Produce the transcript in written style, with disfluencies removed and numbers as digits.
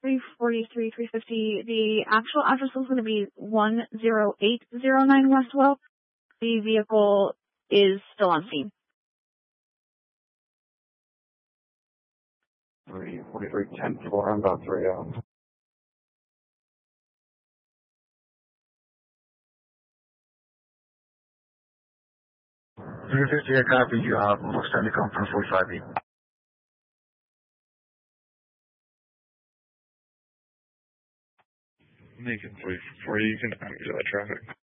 343, 350. The actual address is going to be 10809 Westwell. The vehicle is still on scene. 343, 10-4, I'm about 3-0. I copy you. Most time to come from 45 Lincoln 343, you can enter that traffic.